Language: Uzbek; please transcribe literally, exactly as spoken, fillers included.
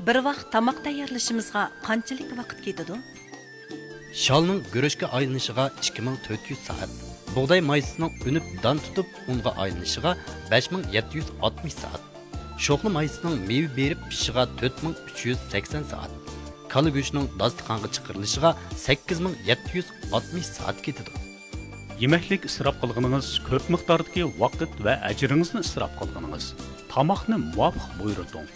bir vaqt tamoq tayyorlashimizga qanchalik vaqt ketadi? Shalning go'rishga aylanishiga ikki ming to'rt yuz soat. Bug'doy maysining unib don tutib unga aylanishiga besh ming yetti yuz oltmish soat. Sho'xli maysining meva berib pishishiga to'rt ming uch yuz sakson soat. Kala go'shtining dasturxonga chiqarilishiga sakkiz ming yetti yuz oltmish soat ketadi. Yemeklik israf qilganingiz ko'p miqdordagi vaqt va ajringizni israf qilganingiz. Tamoqni muvofiq buyurting.